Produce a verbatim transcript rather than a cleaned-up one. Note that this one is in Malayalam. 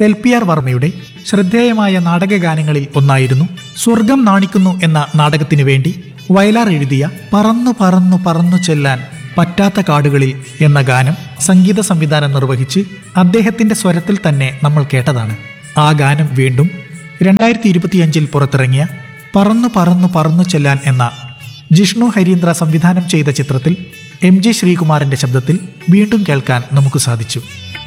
എൽ പി ആർ വർമ്മയുടെ ശ്രദ്ധേയമായ നാടകഗാനങ്ങളിൽ ഒന്നായിരുന്നു സ്വർഗം നാണിക്കുന്നു എന്ന നാടകത്തിനു വേണ്ടി വയലാർ എഴുതിയ പറന്നു പറന്നു പറന്നു ചെല്ലാൻ പറ്റാത്ത കാടുകളിൽ എന്ന ഗാനം സംഗീത സംവിധാനം നിർവഹിച്ച് അദ്ദേഹത്തിന്റെ സ്വരത്തിൽ തന്നെ നമ്മൾ കേട്ടതാണ്. ആ ഗാനം വീണ്ടും രണ്ടായിരത്തി ഇരുപത്തിയഞ്ചിൽ പുറത്തിറങ്ങിയ പറന്നു പറന്നു പറന്നു ചെല്ലാൻ എന്ന ജിഷ്ണു ഹരീന്ദ്ര സംവിധാനം ചെയ്ത ചിത്രത്തിൽ എം ജി ശ്രീകുമാറിന്റെ ശബ്ദത്തിൽ വീണ്ടും കേൾക്കാൻ നമുക്ക് സാധിച്ചു.